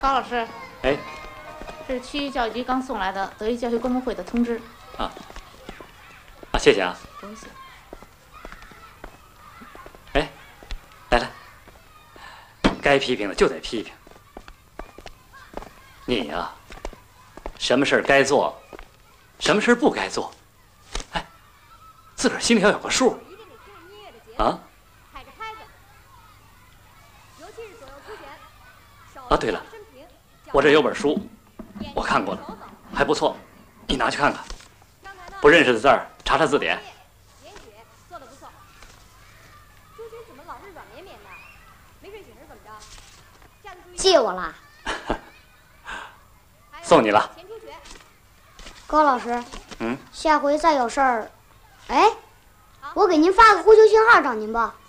高老师， 哎， 这是区域教育局刚送来的德育教学观摩会的通知。 谢谢啊。 不用谢。 哎，来，该批评的就得批评。你呀，什么事儿该做，什么事儿不该做，哎，自个儿心里要有个数。啊？对了，我这有本书，我看过了，还不错，你拿去看看。不认识的字儿，查查字典。 连雪做的不错。朱轩怎么老是软绵绵的？没睡醒是怎么着？ 借我了。 送你了。 高老师，下回再有事儿，哎，我给您发个呼救信号找您吧。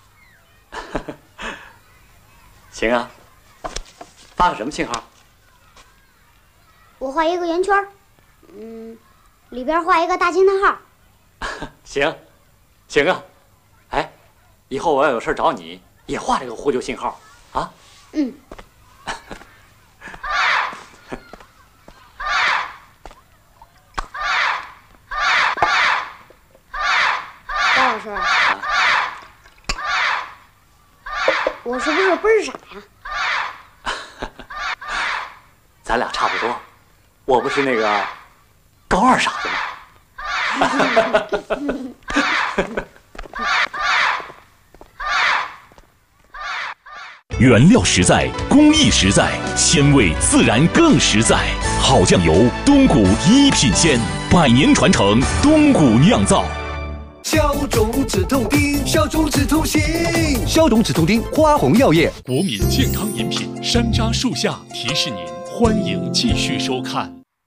行啊，发个什么信号？ 我画一个圆圈，里边画一个大惊叹号。 行啊，哎，以后我要有事找你，也画这个呼救信号啊。 高老师，我是不是倍儿傻呀？ 咱俩差不多，我不是那个高二傻子吗？ 原料实在，工艺实在，鲜味自然更实在。好酱油，东谷一品鲜，100年传承，东谷酿造。 消肿止痛丁，消肿止痛行，消肿止痛丁，花红药业。 国民健康饮品，山楂树下提示您，欢迎继续收看。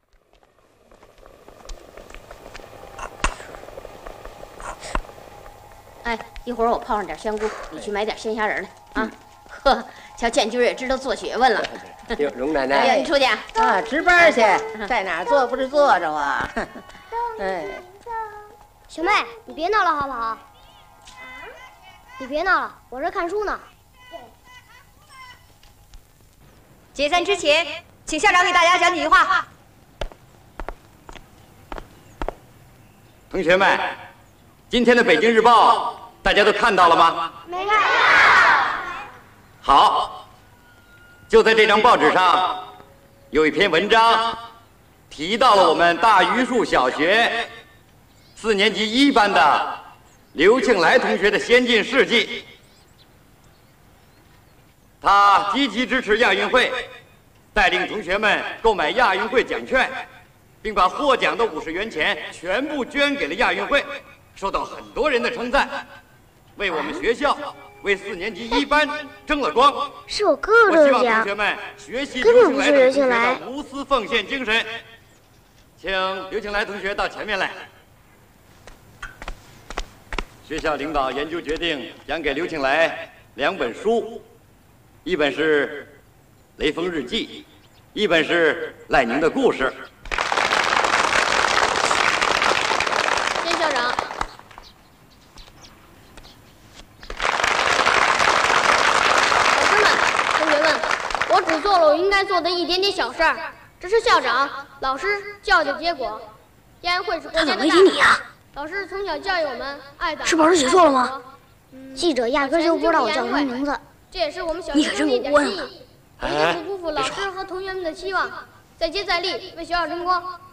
哎，一会儿我泡上点香菇，你去买点鲜虾仁来啊！呵，瞧建军也知道做学问了。 哟，荣奶奶， 哎呀，你出去啊，值班去，在哪儿坐不是坐着啊？哎， 小妹，你别闹了好不好？你别闹了，我这看书呢。 解散之前，请校长给大家讲几句话。 同学们，今天的《北京日报》大家都看到了吗？ 没看到。 好，就在这张报纸上，有一篇文章，提到了我们大榆树小学4年级1班的刘庆来同学的先进事迹。他积极支持亚运会，带领同学们购买亚运会奖券，并把获奖的50元钱全部捐给了亚运会，受到很多人的称赞，为我们学校、为4年级1班争了光。 是我哥哥我希望中奖， 同学们学习根本不是刘庆来无私奉献精神。请刘庆来同学到前面来。学校领导研究决定，奖给刘庆来2本书，一本是《雷锋日记》，一本是《赖宁的故事》。 先校长。老师们、同学们，我只做了我应该做的一点点小事儿，这是校长、老师教育的结果。亚运会是国家的大事。 他怎么没提你啊？ 老师从小教育我们爱党。 是老师写错了吗？记者压根就不知道我叫什么名字。 这也是我们小学的一点心意，一定不辜负老师和同学们的期望，再接再厉，为学校争光。